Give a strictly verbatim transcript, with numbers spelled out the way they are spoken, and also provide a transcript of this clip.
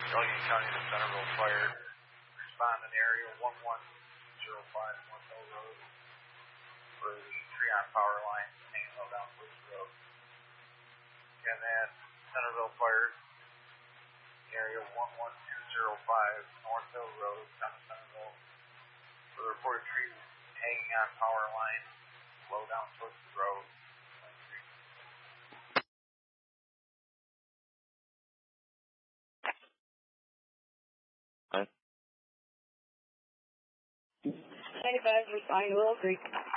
Allegheny County to Centerville Fire. Respond in area one one zero five North Hill Road for the tree on power line hanging low down Woods Road. And then Centerville Fire, area one one two zero five North Hill Road, down to Centerville, for the reported tree hanging on power line low down Woods Road. ninety-five, responding to Willow Creek.